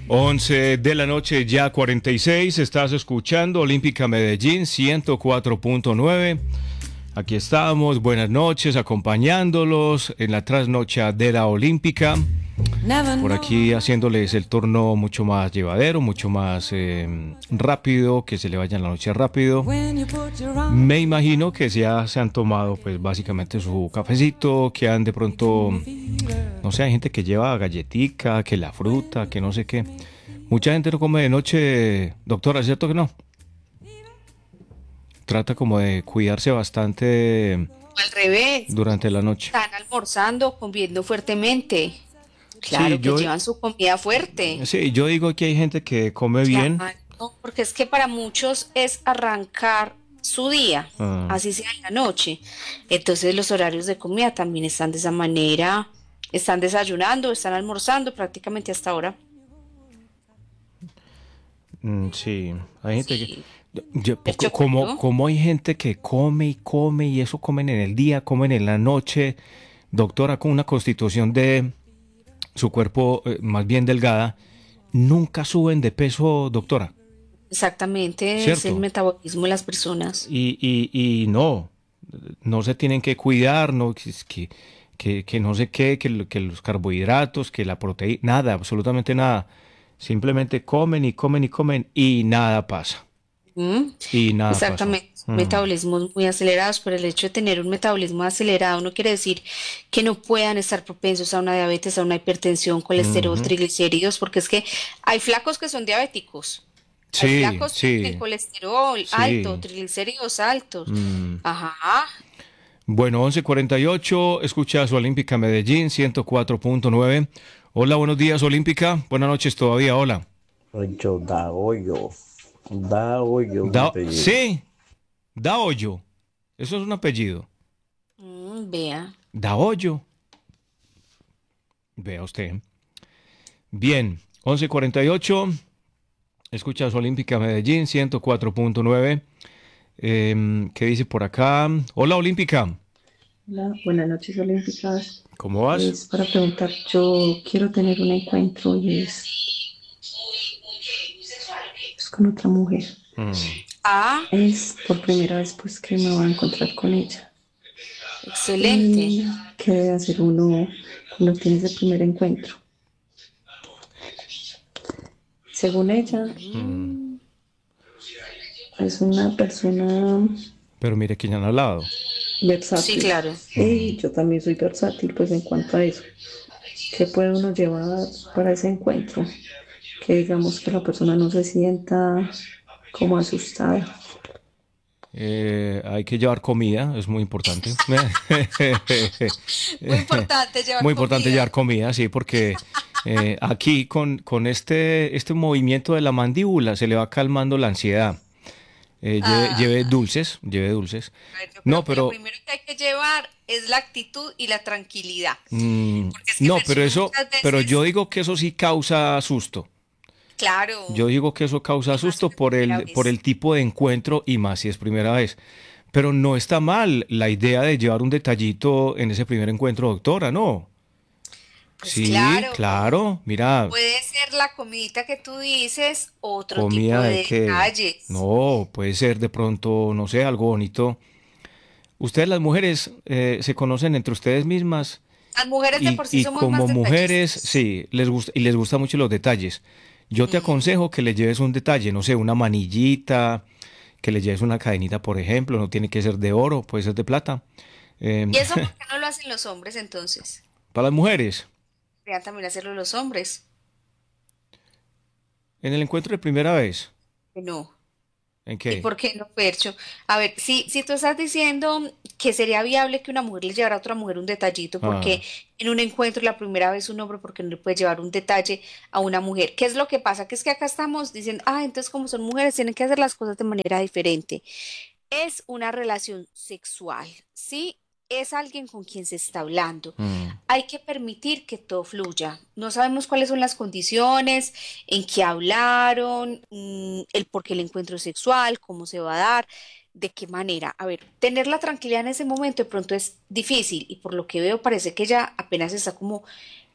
11 de la noche, ya 46. Estás escuchando Olímpica Medellín 104.9. Aquí estamos, buenas noches, acompañándolos en la trasnochadera olímpica. Por aquí haciéndoles el turno mucho más llevadero, mucho más rápido, que se le vaya la noche rápido. Me imagino que ya se han tomado pues básicamente su cafecito, que han de pronto, no sé, hay gente que lleva galletica, que la fruta, que no sé qué. Mucha gente no come de noche, doctora, ¿cierto que no? Trata como de cuidarse bastante Al revés, durante la noche. están almorzando, comiendo fuertemente. Sí, Claro que llevan su comida fuerte. yo digo que hay gente que come bien. Claro, porque es que para muchos es arrancar su día, Ah, así sea en la noche. Entonces los horarios de comida también están de esa manera. Están desayunando, están almorzando prácticamente hasta ahora. sí, hay gente que... Sí, es como, chocuento. como hay gente que come y come y eso comen en el día, comen en la noche, doctora, con una constitución de su cuerpo más bien delgada, nunca suben de peso, doctora, Exactamente, es el ¿cierto? metabolismo de las personas. Y no se tienen que cuidar, no, que no sé qué, que los carbohidratos, que la proteína, nada, absolutamente nada. Simplemente comen y comen y comen y nada pasa. ¿Mm? Y nada pasó. Exactamente, metabolismos muy acelerados, pero el hecho de tener un metabolismo acelerado no quiere decir que no puedan estar propensos a una diabetes, a una hipertensión, colesterol, Ujú. triglicéridos, porque es que hay flacos que son diabéticos, hay Sí, flacos que tienen sí, colesterol alto, sí. triglicéridos altos. Mm. Ajá, Bueno, 11:48, escucha su Olímpica Medellín 104.9. Hola, buenos días, Olímpica. Buenas noches todavía, hola. Yo da hoyo mi apellido. Sí, da hoyo. Eso es un apellido. vea. Da hoyo. Vea usted. Bien, 11:48, escucha su Olímpica Medellín 104.9. ¿Qué dice por acá? Hola, Olímpica. Hola, buenas noches olímpicas. ¿Cómo vas? Es para preguntar, yo quiero tener un encuentro y es con otra mujer. Mm. Ah, Es por primera vez pues que me voy a encontrar con ella. excelente. ¿Y qué debe hacer uno cuando tiene ese primer encuentro? Según ella, Mm. Mm, es una persona Pero mire quién han hablado. sí, versátil. claro. Mm. Y yo también soy versátil pues en cuanto a eso. ¿Qué puede uno llevar para ese encuentro? Que digamos que la persona no se sienta como asustada. Hay que llevar comida, es muy importante. Muy importante llevar Muy importante comida. llevar comida, sí, porque aquí con este movimiento de la mandíbula se le va calmando la ansiedad. Lleve Ah. dulces, lleve dulces. A ver, yo No, creo que lo pero primero que hay que llevar es la actitud y la tranquilidad, porque es que no, pero Fercho, uno eso, muchas pero yo veces, digo que eso sí causa susto. Yo claro, digo que eso causa y más susto una primera por vez. el tipo de encuentro y más si es primera vez. Pero no está mal la idea de llevar un detallito en ese primer encuentro, doctora, ¿no? Pues Sí, claro, claro, mira, puede ser la comidita que tú dices, otro tipo comida de de qué. detalles. No, puede ser de pronto, no sé, algo bonito. Ustedes las mujeres se conocen entre ustedes mismas Las mujeres de por sí y somos más como mujeres, detallistas. sí, les gusta y les gustan mucho los detalles. Yo te Mm. aconsejo que le lleves un detalle, no sé, una manillita, que le lleves una cadenita, por ejemplo, no tiene que ser de oro, puede ser de plata. Eh, ¿Y eso por qué no lo hacen los hombres entonces? para las mujeres, Deberían también hacerlo los hombres. en el encuentro de primera vez, Que no. ¿en ¿Y qué? por qué no, Percho? A ver, si tú estás diciendo que sería viable que una mujer le llevara a otra mujer un detallito, porque Ah, en un encuentro la primera vez un hombre, porque no le puede llevar un detalle a una mujer? ¿Qué es lo que pasa? Que es que acá estamos diciendo, entonces como son mujeres, tienen que hacer las cosas de manera diferente. Es una relación sexual, ¿sí? Es alguien con quien se está hablando. mm. Hay que permitir que todo fluya. No sabemos cuáles son las condiciones, en qué hablaron, el por qué el encuentro sexual, cómo se va a dar, de qué manera. A ver, tener la tranquilidad en ese momento de pronto es difícil y por lo que veo parece que ella apenas está como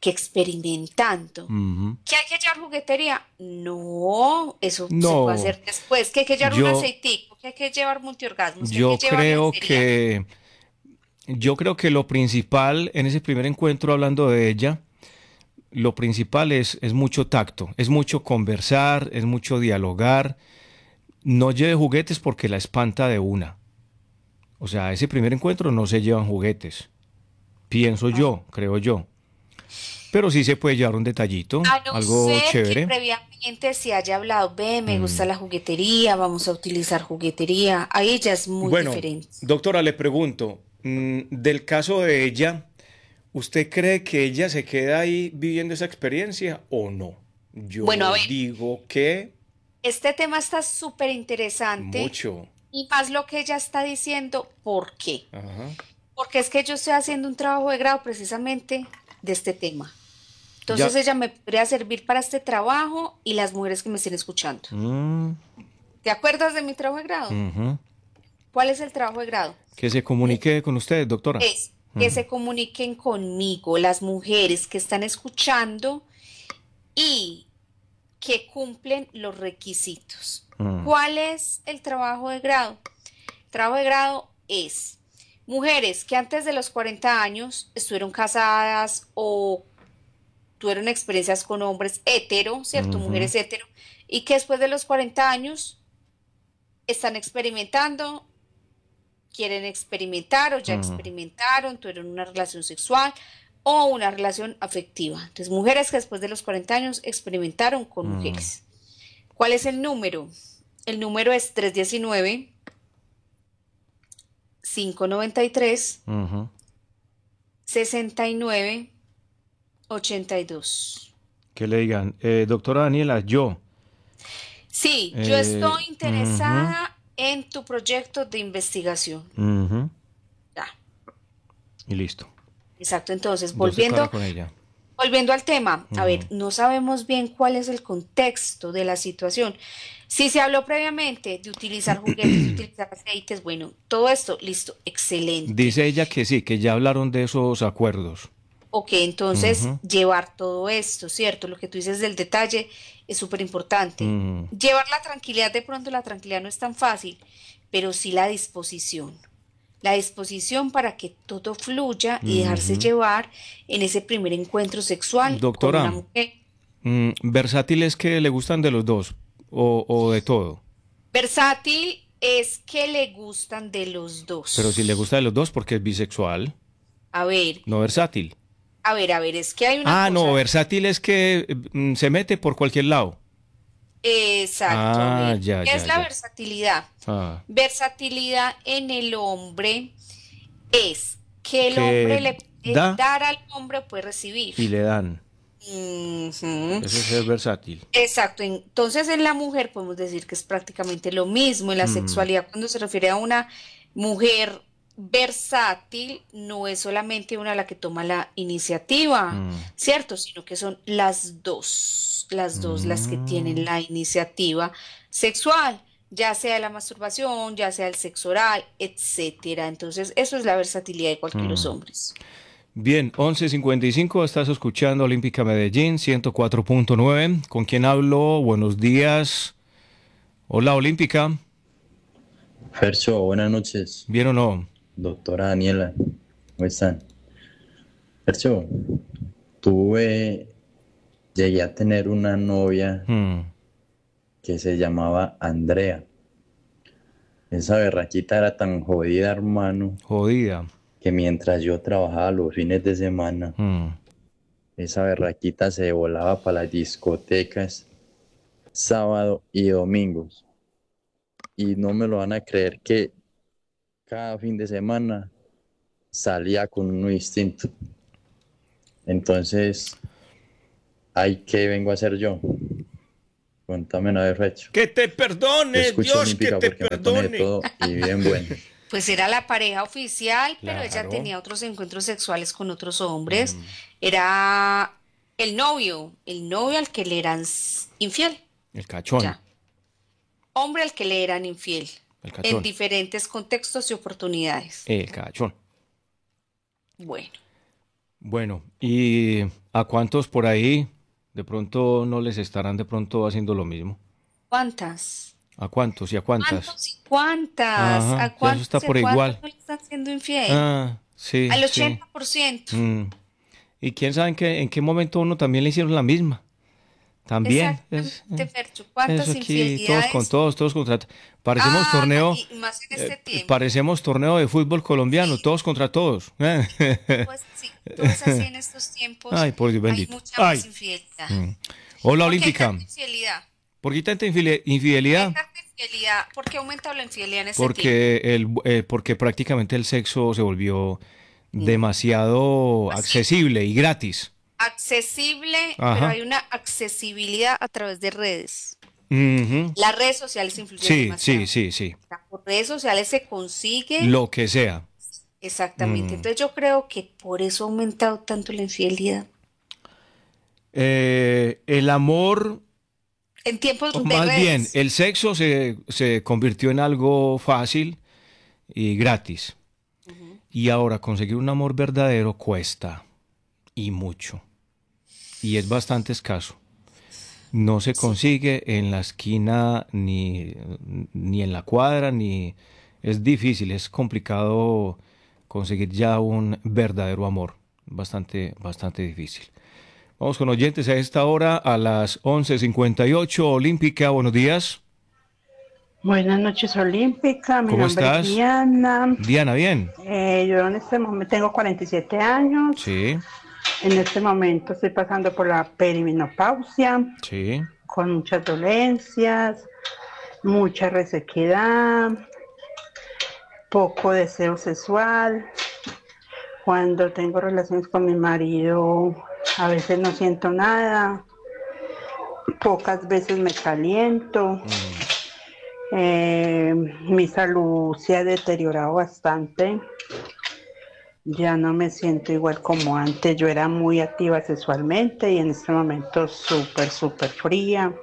que experimentando. Ujú. ¿Que hay que llevar juguetería? No, eso se puede No, hacer después. ¿Que hay que llevar un yo, aceitico? ¿Que hay que llevar multiorgasmos? ¿Que hay que yo llevar creo lencería? que, yo creo que lo principal en ese primer encuentro hablando de ella, lo principal es mucho tacto, es mucho conversar, es mucho dialogar. No lleve juguetes porque la espanta de una. O sea, ese primer encuentro no se llevan juguetes. Pienso Ah, yo, creo yo. Pero sí se puede llevar un detallito, a no algo ser que chévere. previamente se haya hablado, ve, me gusta Mm. la juguetería, vamos a utilizar juguetería. Ahí ya es muy Bueno, diferente. doctora, le pregunto, del caso de ella, ¿usted cree que ella se queda ahí viviendo esa experiencia o no? Bueno, a Yo ver, digo que este tema está súper interesante mucho. y más lo que ella está diciendo, ¿por qué? Ajá. Porque es que yo estoy haciendo un trabajo de grado precisamente de este tema. Entonces Ya. ella me podría servir para este trabajo y las mujeres que me estén escuchando. Mm, ¿Te acuerdas de mi trabajo de grado? ujú. ¿Cuál es el trabajo de grado? Que se Mu- comunique con usted, doctora. Es que Ujú. se comuniquen conmigo las mujeres que están escuchando y que cumplen los requisitos. Mm, ¿Cuál es el trabajo de grado? El trabajo de grado es mujeres que antes de los 40 años estuvieron casadas o tuvieron experiencias con hombres hetero, ¿cierto? ujú, Mujeres hetero, y que después de los 40 años están experimentando, quieren experimentar o ya ujú, experimentaron, tuvieron una relación sexual o una relación afectiva. Entonces, mujeres que después de los 40 años experimentaron con ujú, mujeres. ¿Cuál es el número? El número es 319 ujú. 593 69 82. Que le digan, doctora Daniela, yo. Sí, yo eh, estoy ujú, interesada en tu proyecto de investigación. ujú, Ya, y listo. exacto. Entonces, Entonces para volviendo, con ella. volviendo al tema, a ver, Ujú. no sabemos bien cuál es el contexto de la situación. Si se habló previamente de utilizar juguetes, de utilizar aceites, bueno, todo esto, listo, excelente. Dice ella que sí, que ya hablaron de esos acuerdos. Ok, entonces Ujú, llevar todo esto, ¿cierto? Lo que tú dices del detalle es súper importante. ujú, Llevar la tranquilidad, de pronto la tranquilidad no es tan fácil, pero sí la disposición. La disposición para que todo fluya y dejarse ujú. llevar en ese primer encuentro sexual con una Doctora, mujer. versátiles que le gustan de los dos o de todo. Versátil es que le gustan de los Pero si le dos. gusta de los dos porque es bisexual, A ver, no versátil. es que hay una Ah, no, cosa. versátil es que se mete por cualquier lado. Exacto, a Ah, ver, ya, ¿qué ya, es la ya. versatilidad? Ah, Versatilidad en el hombre es que el hombre que le puede da dar al hombre o puede recibir. y le dan. Ujú. Eso es ser versátil. Exacto, entonces en la mujer podemos decir que es prácticamente lo mismo. En la Mm, sexualidad, cuando se refiere a una mujer versátil, no es solamente una la que toma la iniciativa, mm, ¿cierto? Sino que son las dos las que tienen mm. la iniciativa sexual, ya sea la masturbación, ya sea el sexo oral, etcétera. Entonces, eso es la versatilidad igual que los Mm. hombres. Bien, 11:55, estás escuchando Olímpica Medellín 104.9. ¿Con quién hablo? Buenos días. Hola, Olímpica. Fercho, buenas noches, ¿Bien o no? doctora Daniela. ¿Cómo están? Fercho, tuve, llegué a tener una novia Mm, que se llamaba Andrea. Esa berraquita era tan jodida, hermano, jodida. que mientras yo trabajaba los fines de semana, Mm. esa berraquita se volaba para las discotecas sábado y domingos. Y no me lo van a creer que cada fin de semana salía con uno distinto. Entonces, ay, ¿qué vengo a hacer yo? Contame no haber hecho. Que te Yo perdone, escucho Dios, que Olímpica te porque me pone de perdone. todo y bien bueno. Pues era la pareja oficial, pero ella Claro. tenía otros encuentros sexuales con otros hombres. Mm, Era el novio al que le eran infiel, el cachón, ya. Hombre al que le eran infiel, el en cachón, diferentes contextos y oportunidades. el cachón. Bueno, Bueno, ¿y a cuántos por ahí de pronto no les estarán de pronto haciendo lo mismo? ¿Cuántas? ¿A cuántos y a cuántas? ¿Cuántos y cuántas? Ajá, ¿A ya eso cuántos está y a por cuántas igual. no le están siendo infiel? Ah, sí, Al sí. 80%. Mm. Y quién sabe en qué momento uno también le hicieron la misma. También. Exactamente, Fercho. Eso ¿Cuántas aquí, todos con infidelidades? todos, todos contra. Parecemos Ah, torneo, y más en este tiempo. parecemos torneo de fútbol colombiano, Sí, todos contra todos. pues sí, todo es así en estos tiempos. Ay, por Dios Hay bendito. mucha más Ay. infidelidad. Mm. Hola, ¿Por qué hay Olímpica. tanta infidelidad? ¿Por qué tanta ¿Por qué hay infidelidad? tanta infidelidad? ¿Por qué ha aumentado la infidelidad en este tiempo? Porque prácticamente el sexo se volvió Sí. demasiado Así, accesible y gratis. accesible, pero Ajá. hay una accesibilidad a través de redes. Ujú. Las redes sociales influyen Sí, sí, demasiado. sí, sí. O sea, por redes sociales se consigue Lo que sea. exactamente. Mm. Entonces yo creo que por eso ha aumentado tanto la infidelidad. El amor, En tiempos o de más bien, redes. el sexo se convirtió en algo fácil y gratis. Ujú. Y ahora conseguir un amor verdadero cuesta y mucho. Y es bastante escaso. No se Sí. consigue en la esquina ni en la cuadra, ni es difícil, es complicado conseguir ya un verdadero amor. Bastante, bastante difícil. Vamos con oyentes a esta hora, a las 11:58. Olímpica, buenos días. Buenas noches, Olímpica. Mi ¿Cómo nombre es estás? Diana. Diana, bien. Yo en este momento tengo 47 años. Sí, En este momento estoy pasando por la perimenopausia, sí. con muchas dolencias, mucha resequedad, poco deseo sexual. Cuando tengo relaciones con mi marido, a veces no siento nada, pocas veces me caliento. Mm, Mi salud se ha deteriorado bastante. Ya no me siento igual como antes. Yo era muy activa sexualmente y en este momento súper, súper fría.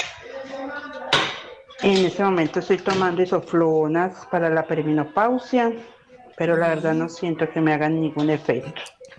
En este momento estoy tomando isoflavonas para la perimenopausia, pero la verdad no Ujú. siento que me hagan ningún efecto.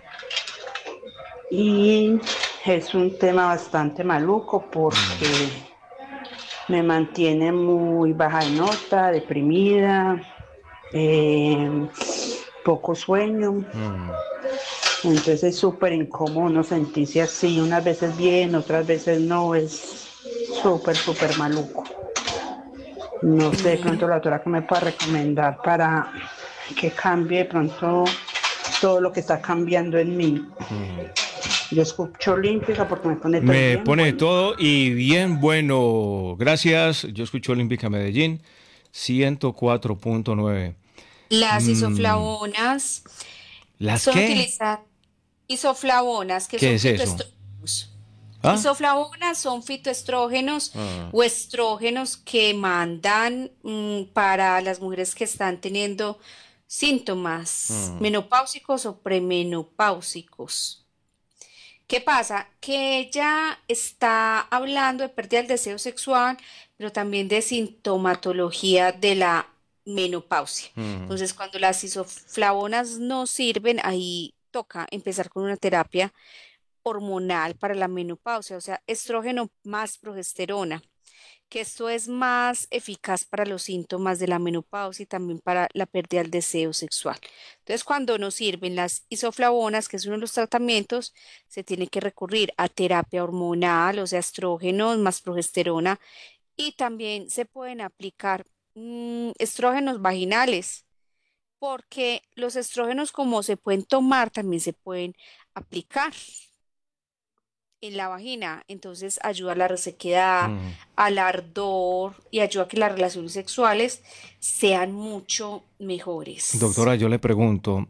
Y es un tema bastante maluco porque mm, me mantiene muy baja de nota, deprimida, eh, poco sueño. mm. Entonces es súper incómodo uno sentirse así, unas veces bien, otras veces no, es súper, súper maluco. No sé de Mm. pronto la doctora que me pueda recomendar para que cambie de pronto todo lo que está cambiando en mí. Mm. Yo escucho Olímpica porque me pone todo Me bien, pone de bueno. todo y bien bueno. Gracias. Yo escucho Olímpica Medellín 104.9. Las Mm, isoflavonas ¿las son qué? utilizadas, isoflavonas, que ¿Qué son es eso? fitoestrógenos. ¿Ah? Isoflavonas son fitoestrógenos Ah, o estrógenos que mandan para las mujeres que están teniendo síntomas mm, menopáusicos o premenopáusicos. ¿Qué pasa? Que ella está hablando de pérdida del deseo sexual, pero también de sintomatología de la menopausia. mm, Entonces, cuando las isoflavonas no sirven, ahí toca empezar con una terapia hormonal para la menopausia, o sea, estrógeno más progesterona, que esto es más eficaz para los síntomas de la menopausia y también para la pérdida del deseo sexual. Entonces, cuando nos sirven las isoflavonas, que es uno de los tratamientos, se tiene que recurrir a terapia hormonal, o sea, estrógenos más progesterona, y también se pueden aplicar estrógenos vaginales, porque los estrógenos como se pueden tomar, también se pueden aplicar en la vagina, entonces ayuda a la resequedad, mm. al ardor y ayuda a que las relaciones sexuales sean mucho mejores. Doctora, yo le pregunto,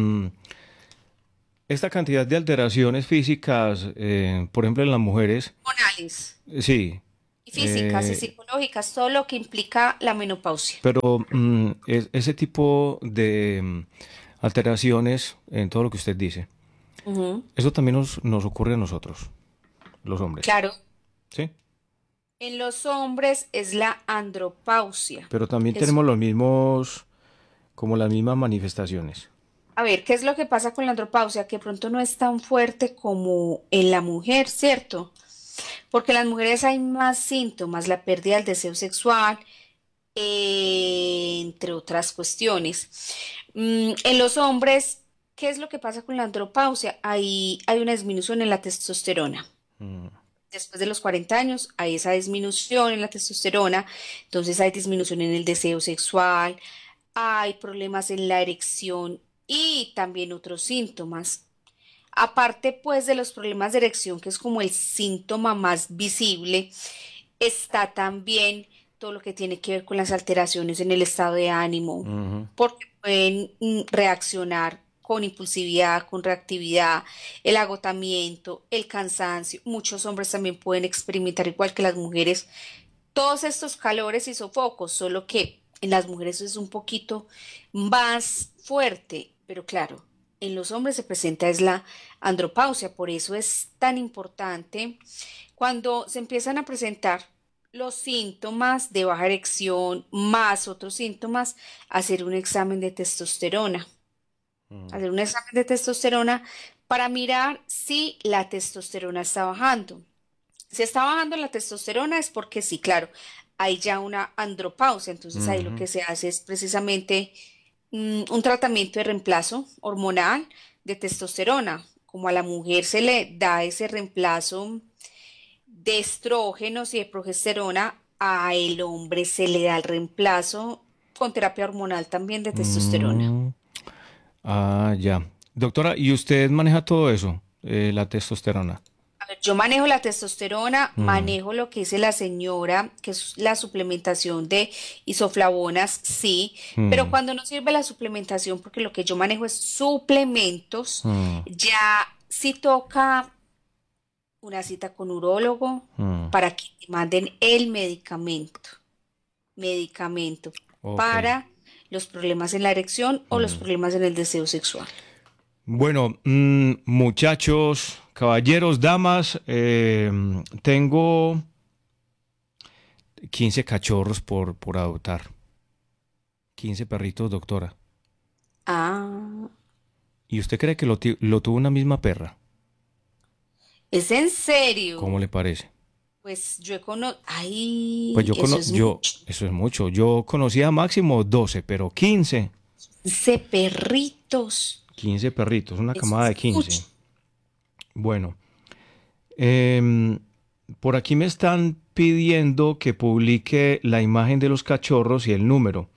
esta cantidad de alteraciones físicas, por ejemplo, en las mujeres, Hormonales sí, y físicas y eh, psicológicas, todo lo que implica la menopausia. pero ese tipo de alteraciones en todo lo que usted dice, Ujú. eso también nos ocurre a nosotros, los hombres, Claro, ¿sí? en los hombres es la andropausia. Pero también Es tenemos los mismos, como las mismas manifestaciones. A ver, ¿qué es lo que pasa con la andropausia? Que pronto no es tan fuerte como en la mujer, ¿cierto? Porque en las mujeres hay más síntomas, la pérdida del deseo sexual, entre otras cuestiones. En los hombres, ¿qué es lo que pasa con la andropausia? Hay una disminución en la testosterona. Mm, Después de los 40 años hay esa disminución en la testosterona, entonces hay disminución en el deseo sexual, hay problemas en la erección y también otros síntomas. Aparte, pues, de los problemas de erección, que es como el síntoma más visible, está también todo lo que tiene que ver con las alteraciones en el estado de ánimo, ujú. porque pueden reaccionar con impulsividad, con reactividad, el agotamiento, el cansancio. Muchos hombres también pueden experimentar, igual que las mujeres, todos estos calores y sofocos, solo que en las mujeres es un poquito más fuerte, pero claro, en los hombres se presenta es la andropausia, por eso es tan importante cuando se empiezan a presentar los síntomas de baja erección más otros síntomas, hacer un examen de testosterona, Mm. hacer un examen de testosterona para mirar si la testosterona está bajando. Si está bajando la testosterona es porque sí, claro, hay ya una andropausia, entonces ahí lo Ujú. que se hace es precisamente un tratamiento de reemplazo hormonal de testosterona. Como a la mujer se le da ese reemplazo de estrógenos y de progesterona, a el hombre se le da el reemplazo con terapia hormonal también de testosterona. Mm, ya. Doctora, ¿y usted maneja todo eso, la testosterona? A ver, yo manejo la testosterona, Mm, manejo lo que dice la señora, que es la suplementación de isoflavonas, sí, pero mm, cuando no sirve la suplementación, porque lo que yo manejo es suplementos, mm, ya sí toca una cita con urólogo mm. para que te manden el medicamento Ok. para los problemas en la erección o los Mm. problemas en el deseo sexual. Bueno, muchachos, caballeros, damas, tengo 15 cachorros por adoptar. 15 perritos, doctora. Ah, ¿Y usted cree que lo tuvo una misma perra? ¿es en ¿Cómo serio? le parece? Pues yo conozco, Pues ay, eso es mucho. eso es mucho. Yo conocía máximo 12, pero 15. 15 perritos, 15 perritos, una eso camada de es 15. mucho. Bueno, em, por aquí me están pidiendo que publique la imagen de los cachorros y el número.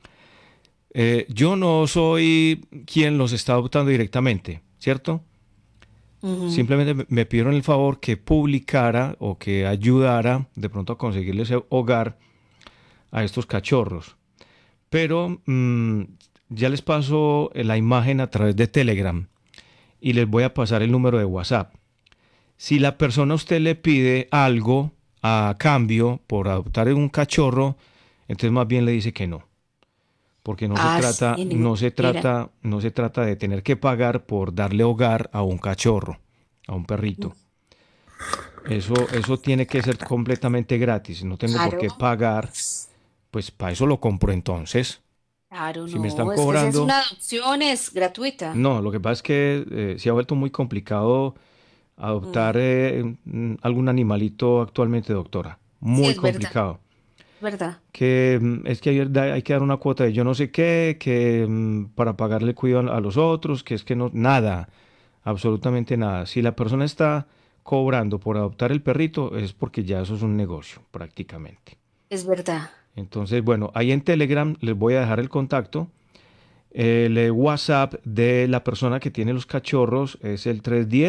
Yo no soy quien los está adoptando directamente, ¿cierto? Ujú. Simplemente me pidieron el favor que publicara o que ayudara de pronto a conseguirles hogar a estos cachorros. Pero ya les paso la imagen a través de Telegram y les voy a pasar el número de WhatsApp. Si la persona a usted le pide algo a cambio por adoptar un cachorro, entonces más bien le dice que no, porque Ah, sí, de ninguna manera. no se trata de tener que pagar por darle hogar a un cachorro, a un perrito. Eso tiene que ser completamente gratis. No tengo por Claro, qué pagar, pues para eso lo compro entonces. claro, Si me están no, es que si es cobrando, una adopción es gratuita. no, lo que pasa es que se ha vuelto muy complicado adoptar Mm, algún animalito actualmente, doctora. sí, Muy es verdad, complicado. verdad. Que es que hay que dar una cuota de yo no sé qué, que para pagarle cuidado a los otros, que es que no, nada, absolutamente nada. Si la persona está cobrando por adoptar el perrito, es porque ya eso es un negocio, prácticamente. Es verdad. Entonces, bueno, ahí en Telegram les voy a dejar el contacto. El WhatsApp de la persona que tiene los cachorros es el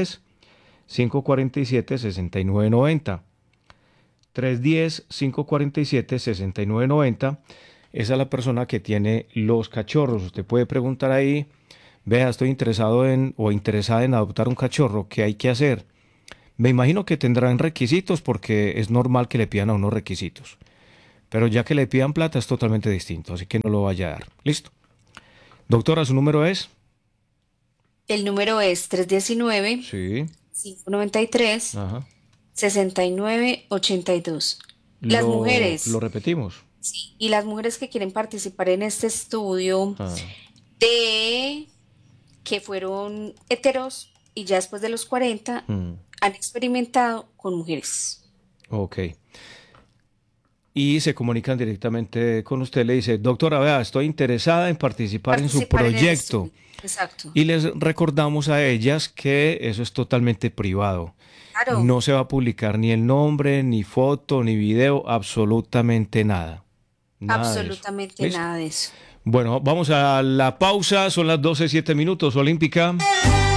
310-547-6990. 310-547-6990. Esa es la persona que tiene los cachorros. Usted puede preguntar ahí, vea, estoy interesado en o interesada en adoptar un cachorro, ¿qué hay que hacer? Me imagino que tendrán requisitos porque es normal que le pidan a unos requisitos. Pero ya que le pidan plata es totalmente distinto, así que no lo vaya a dar. ¿Listo? Doctora, ¿su número es? El número es Sí. 319 Ajá. 593 6982. Las Lo mujeres, repetimos. sí, y las mujeres que quieren participar en este estudio Ah. de que fueron heteros y ya después de los 40 Mm, han experimentado con mujeres. ok. Y se comunican directamente con usted, le dice, doctora, vea, estoy interesada en participar en su Participar en el proyecto. estudio. Exacto. Y les recordamos a ellas que eso es totalmente privado. Claro, No se va a publicar ni el nombre, ni foto, ni video, absolutamente nada. Nada de eso. absolutamente ¿Listo? nada de eso. Bueno, vamos a la pausa. Son las 12:07 Olímpica.